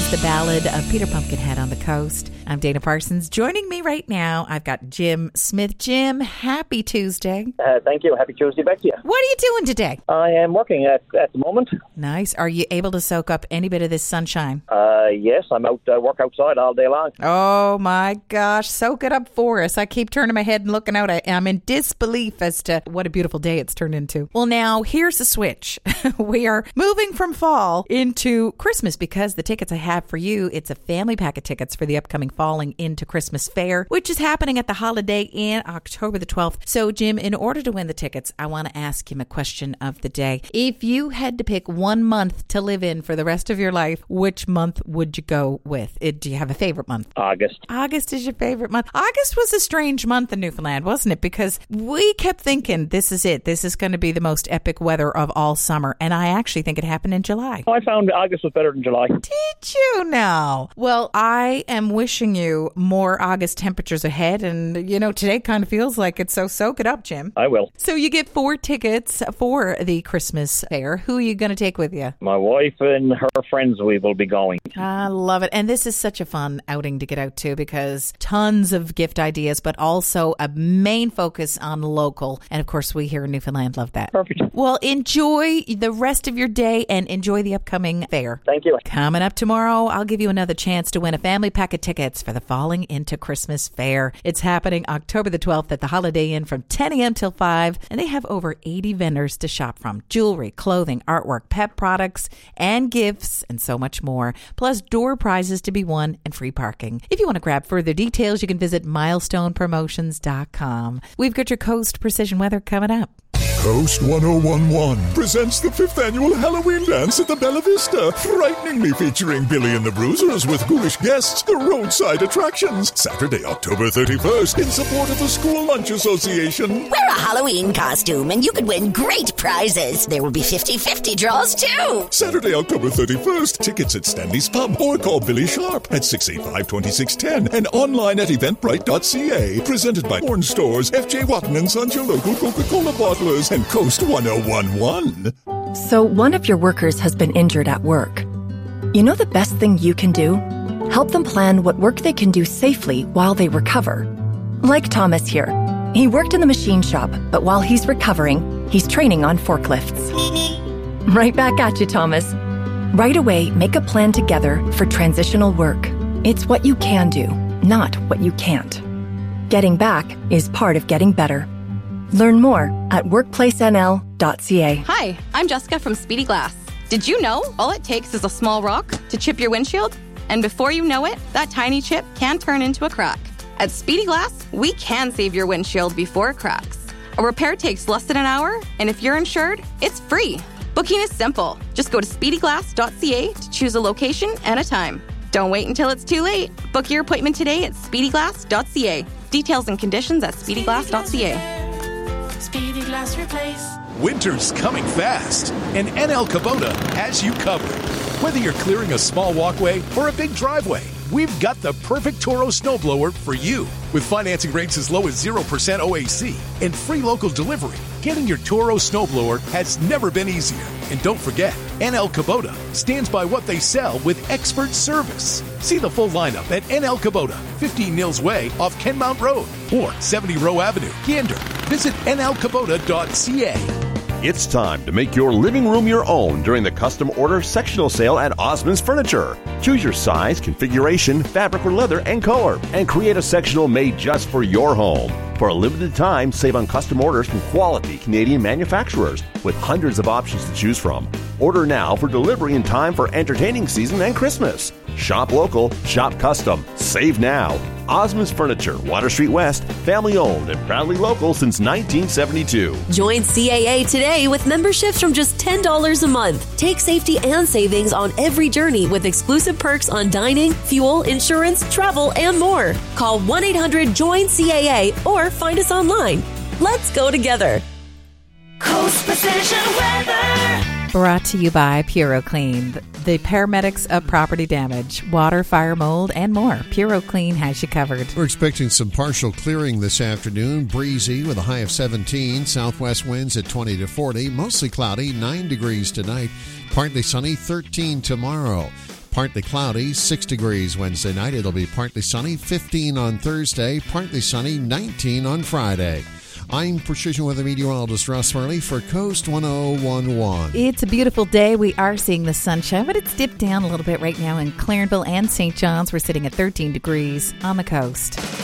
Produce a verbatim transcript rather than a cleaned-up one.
is the ballad of Peter Pumpkinhead on the Coast. I'm Dana Parsons. Joining me right now, I've got Jim Smith. Jim, happy Tuesday. Uh, thank you. Happy Tuesday back to you. What are you doing today? I am working at, at the moment. Nice. Are you able to soak up any bit of this sunshine? Uh, yes, I'm out uh, work outside all day long. Oh my gosh, soak it up for us. I keep turning my head and looking out. I, I'm in disbelief as to what a beautiful day it's turned into. Well, now here's the switch. We are moving from fall into Christmas because the tickets I have for you, it's a family pack of tickets for the upcoming Falling into Christmas Fair, which is happening at the Holiday Inn October the twelfth. So, Jim, in order to win the tickets, I want to ask him a question of the day. If you had to pick one month to live in for the rest of your life, which month would you go with? It, do you have a favorite month? August. August is your favorite month. August was a strange month in Newfoundland, wasn't it? Because we kept thinking, this is it. This is going to be the most epic weather of all summer. And I actually think it happened in July. I found August was better than July. Did you now? Well, I am wishing you more August temperatures ahead. And, you know, today kind of feels like it. So soak it up, Jim. I will. So you get four tickets for the Christmas fair. Who are you going to take with you? My wife and her friends, we will be going. I love it. And this is such a fun outing to get out to because tons of gift ideas, but also a main focus on local. And of course, we here in Newfoundland love that. Perfect. Well, enjoy the rest of your day and enjoy the upcoming fair. Thank you. Coming up tomorrow, I'll give you another chance to win a family pack of tickets for the Falling into Christmas Fair. It's happening October the twelfth at the Holiday Inn from ten a.m. till five, and they have over eighty vendors to shop from. Jewelry, clothing, artwork, pet products, and gifts, and so much more. Plus door prizes to be won and free parking. If you want to grab further details, you can visit milestone promotions dot com. We've got your Coast Precision Weather coming up. Coast one oh one one presents the fifth annual Halloween dance at the Bella Vista, frighteningly featuring Billy and the Bruisers with ghoulish guests, the roadside attractions. Saturday, October thirty-first, in support of the School Lunch Association. Wear a Halloween costume and you could win great prizes. There will be fifty-fifty draws too. Saturday, October thirty-first, tickets at Stanley's Pub or call Billy Sharp at six eight five, two six one zero and online at eventbrite dot c a. Presented by Orange Stores, F J Watton and Sons, your local Coca-Cola bottlers, and Coast one oh one one. So one of your workers has been injured at work. You know the best thing you can do? Help them plan what work they can do safely while they recover. Like Thomas here. He worked in the machine shop, but while he's recovering, he's training on forklifts. Right back at you, Thomas. Right away, make a plan together for transitional work. It's what you can do, not what you can't. Getting back is part of getting better. Learn more at workplace n l dot c a. Hi, I'm Jessica from Speedy Glass. Did you know all it takes is a small rock to chip your windshield? And before you know it, that tiny chip can turn into a crack. At Speedy Glass, we can save your windshield before it cracks. A repair takes less than an hour, and if you're insured, it's free. Booking is simple. Just go to speedy glass dot c a to choose a location and a time. Don't wait until it's too late. Book your appointment today at speedy glass dot c a. Details and conditions at speedy glass dot c a. Speedy Glass Replace. Winter's coming fast, and N L Kubota has you covered. Whether you're clearing a small walkway or a big driveway, we've got the perfect Toro snowblower for you. With financing rates as low as zero percent O A C and free local delivery, getting your Toro snowblower has never been easier. And don't forget, N L Kubota stands by what they sell with expert service. See the full lineup at N L Kubota, fifteen Nils Way off Kenmount Road or seventy Row Avenue, Gander. Visit n l kubota dot c a. It's time to make your living room your own during the custom order sectional sale at Osmond's Furniture. Choose your size, configuration, fabric or leather, and color, and create a sectional made just for your home. For a limited time, save on custom orders from quality Canadian manufacturers with hundreds of options to choose from. Order now for delivery in time for entertaining season and Christmas. Shop local, shop custom, save now. Osmond's Furniture, Water Street West, family owned and proudly local since nineteen seventy-two. Join C A A today with memberships from just ten dollars a month. Take safety and savings on every journey with exclusive perks on dining, fuel, insurance, travel, and more. Call one eight hundred join C A A or find us online. Let's go together. Coast Precision Weather. Brought to you by PuroClean, the paramedics of property damage, water, fire, mold, and more. PuroClean has you covered. We're expecting some partial clearing this afternoon. Breezy with a high of seventeen. Southwest winds at twenty to forty. Mostly cloudy, nine degrees tonight. Partly sunny, thirteen tomorrow. Partly cloudy, six degrees Wednesday night. It'll be partly sunny, fifteen on Thursday, partly sunny, nineteen on Friday. I'm Precision Weather Meteorologist Russ Farley for Coast one oh one point one. It's a beautiful day. We are seeing the sunshine, but it's dipped down a little bit right now in Clarenville and Saint John's. We're sitting at thirteen degrees on the coast.